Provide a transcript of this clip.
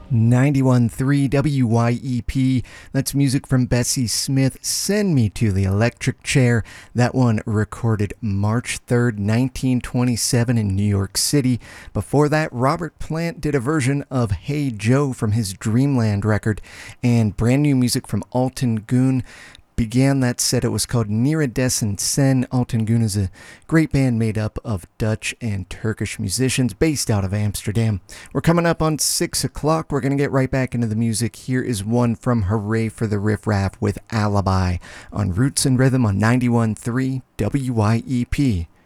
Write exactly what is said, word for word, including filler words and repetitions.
ninety-one point three W Y E P. That's music from Bessie Smith, Send Me to the Electric Chair. That one recorded March third, nineteen twenty-seven in New York City. Before that, Robert Plant did a version of Hey Joe from his Dreamland record, and brand new music from Alten Goon began that set. It was called Niredescent Sen. Alten Goon is a great band made up of Dutch and Turkish musicians based out of Amsterdam. We're coming up on six o'clock. We're going to get right back into the music. Here is one from Hooray for the Riff Raff with Alibi on Roots and Rhythm on ninety-one point three W Y E P.